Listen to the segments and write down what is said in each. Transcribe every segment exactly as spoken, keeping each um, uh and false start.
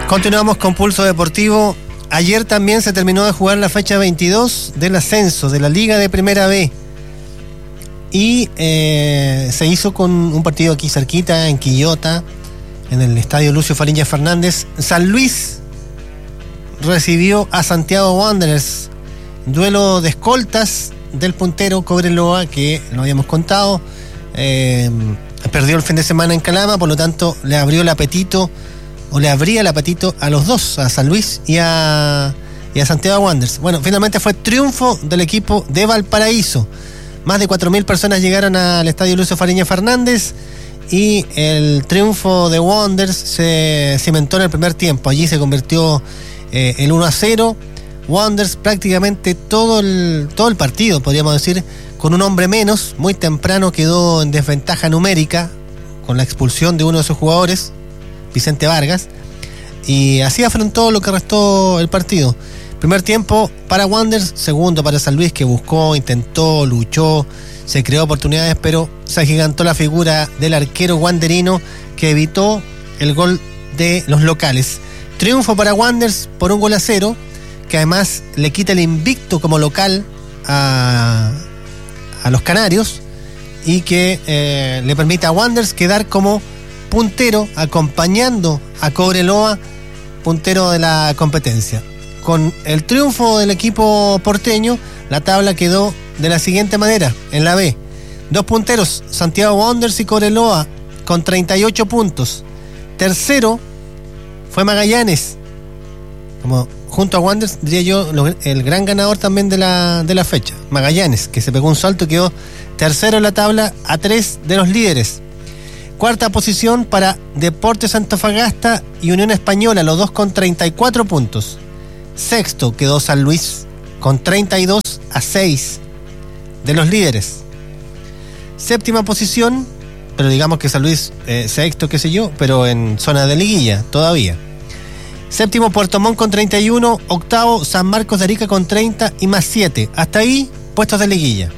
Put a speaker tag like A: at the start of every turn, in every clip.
A: Continuamos con Pulso Deportivo. Ayer también se terminó de jugar la fecha veintidós del ascenso de la Liga de Primera B. Y eh, se hizo con un partido aquí cerquita, en Quillota, en el estadio Lucio Fariña Fernández. San Luis recibió a Santiago Wanderers. Duelo de escoltas del puntero Cobreloa, que lo habíamos contado. Eh, perdió el fin de semana en Calama, por lo tanto le abrió el apetito, o le abría el apetito a los dos, a San Luis y a, y a Santiago Wanderers. Bueno, finalmente fue triunfo del equipo de Valparaíso. Más de cuatro mil personas llegaron al estadio Lucio Fariña Fernández y el triunfo de Wanderers se cimentó en el primer tiempo. Allí se convirtió eh, el uno a cero. Wanderers prácticamente todo el, todo el partido, podríamos decir, con un hombre menos. Muy temprano quedó en desventaja numérica con la expulsión de uno de sus jugadores, Vicente Vargas, y así afrontó lo que restó el partido. Primer tiempo para Wanderers, segundo para San Luis, que buscó, intentó, luchó, se creó oportunidades, pero se agigantó la figura del arquero wanderino, que evitó el gol de los locales. Triunfo para Wanderers por un gol a cero, que además le quita el invicto como local a, a los canarios, y que eh, le permite a Wanderers quedar como puntero, acompañando a Cobreloa, puntero de la competencia. Con el triunfo del equipo porteño, la tabla quedó de la siguiente manera. En la B, dos punteros, Santiago Wanderers y Cobreloa, con treinta y ocho puntos. Tercero fue Magallanes, como junto a Wanderers, diría yo, el gran ganador también de la, de la fecha. Magallanes, que se pegó un salto y quedó tercero en la tabla, a tres de los líderes. Cuarta posición para Deportes Antofagasta y Unión Española, los dos con treinta y cuatro puntos. Sexto quedó San Luis con treinta y dos, a seis de los líderes. Séptima posición, pero digamos que San Luis eh, sexto, qué sé yo, pero en zona de liguilla todavía. Séptimo Puerto Montt con treinta y uno, octavo San Marcos de Arica con treinta y más siete. Hasta ahí, puestos de liguilla.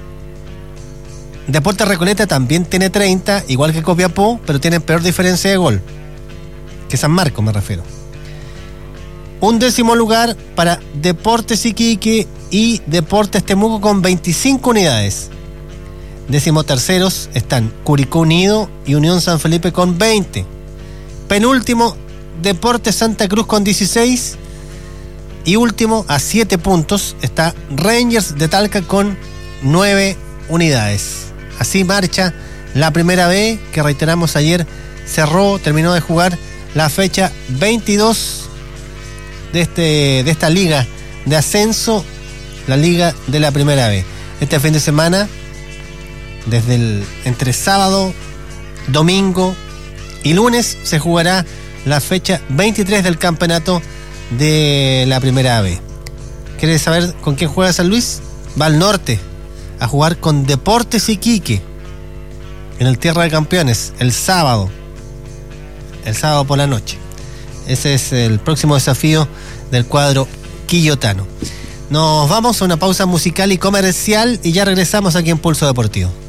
A: Deportes Recoleta también tiene treinta, igual que Copiapó, pero tiene peor diferencia de gol que San Marcos, me refiero. Un décimo lugar para Deportes Iquique y Deportes Temuco con veinticinco unidades. Décimo terceros están Curicó Unido y Unión San Felipe con veinte. Penúltimo, Deportes Santa Cruz con dieciséis. Y último, a siete puntos, está Rangers de Talca con nueve unidades. Así marcha la Primera B, que reiteramos ayer cerró, terminó de jugar la fecha veintidós de, este, de esta liga de ascenso, la liga de la Primera B. Este fin de semana, desde el, entre sábado, domingo y lunes, se jugará la fecha veintitrés del campeonato de la Primera B. ¿Quieres saber con quién juega San Luis? Va al norte a jugar con Deportes Iquique en el Tierra de Campeones el sábado, el sábado por la noche. Ese es el próximo desafío del cuadro quillotano. Nos vamos a una pausa musical y comercial y ya regresamos aquí en Pulso Deportivo.